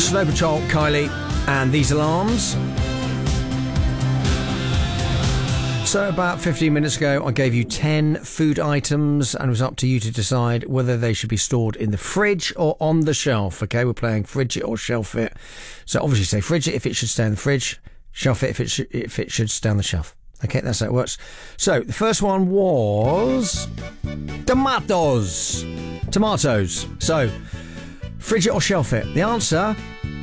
Snow Patrol, Kylie, and These Alarms. So about 15 minutes ago, I gave you 10 food items, and it was up to you to decide whether they should be stored in the fridge or on the shelf. Okay, we're playing fridge it or shelf it. So obviously say fridge it if it should stay in the fridge, shelf it if it should stay on the shelf. Okay, that's how it works. So the first one was tomatoes. So fridge it or shelf it? The answer,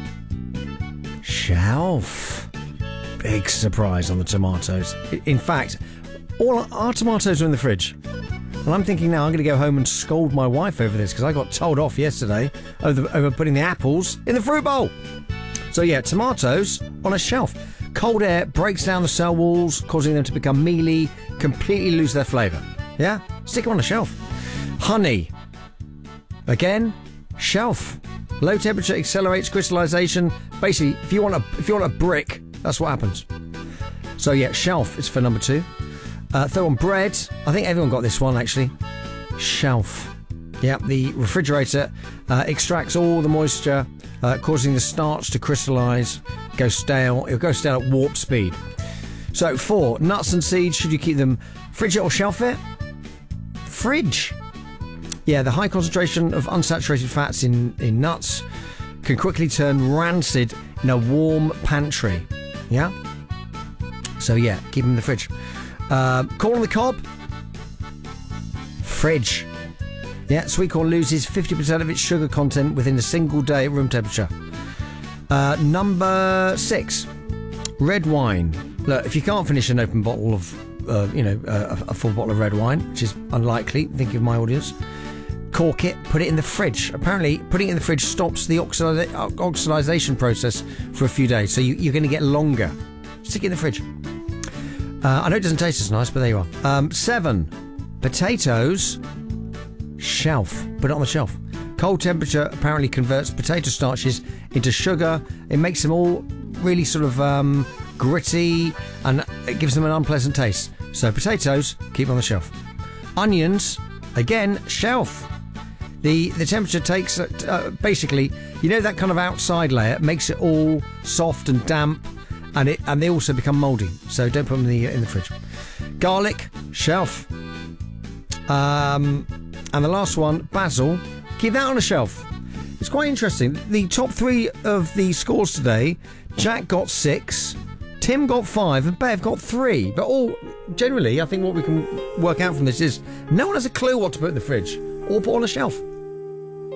shelf. Big surprise on the tomatoes. In fact, all our tomatoes are in the fridge. And I'm thinking now I'm going to go home and scold my wife over this because I got told off yesterday over putting the apples in the fruit bowl. So yeah, tomatoes on a shelf. Cold air breaks down the cell walls, causing them to become mealy, completely lose their flavour. Yeah? Stick them on a shelf. Honey. Again, shelf. Low temperature accelerates crystallization. Basically, if you want a brick, that's what happens. So yeah, shelf is for number 2. Third one, bread. I think everyone got this one actually. Shelf. Yeah, the refrigerator extracts all the moisture, causing the starch to crystallize, go stale. It'll go stale at warp speed. So 4, nuts and seeds. Should you keep them fridge it or shelf it? Fridge. Yeah, the high concentration of unsaturated fats in nuts can quickly turn rancid in a warm pantry. Yeah? So yeah, keep them in the fridge. Corn on the cob? Fridge. Yeah, sweet corn loses 50% of its sugar content within a single day at room temperature. Number 6, red wine. Look, if you can't finish an open bottle of, a full bottle of red wine, which is unlikely, think of my audience, cork it, put it in the fridge. Apparently, putting it in the fridge stops the oxidization process for a few days, so you're going to get longer. Stick it in the fridge. I know it doesn't taste as nice, but there you are. 7, potatoes, shelf. Put it on the shelf. Cold temperature apparently converts potato starches into sugar. It makes them all really sort of gritty, and it gives them an unpleasant taste. So potatoes, keep on the shelf. Onions, again, shelf. The temperature takes basically, that kind of outside layer makes it all soft and damp, and they also become mouldy. So don't put them in the fridge. Garlic, shelf. And the last one, basil, keep that on a shelf. It's quite interesting. The top 3 of the scores today, Jack got 6, Tim got 5, and Bev got 3. But all generally, I think what we can work out from this is no one has a clue what to put in the fridge or put on a shelf.